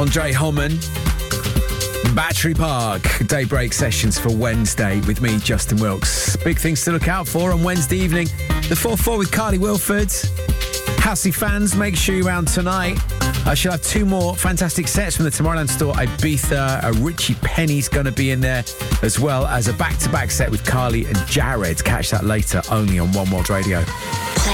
Andre Holman, Battery Park, daybreak sessions for Wednesday with me, Justin Wilkes. Big things to look out for on Wednesday evening. The 4-4 with Carly Wilford. Housey fans, make sure you're around tonight. I shall have two more fantastic sets from the Tomorrowland store. Ibiza, Richie Penny's going to be in there, as well as a back-to-back set with Carly and Jared. Catch that later, only on One World Radio.